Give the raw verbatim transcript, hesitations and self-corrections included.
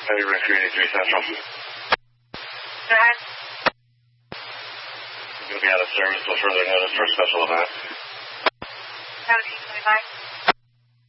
Heavy Ring three eighty-three Central. Go ahead. Going to be out of service until further notice for a special event. seventeen twenty-five.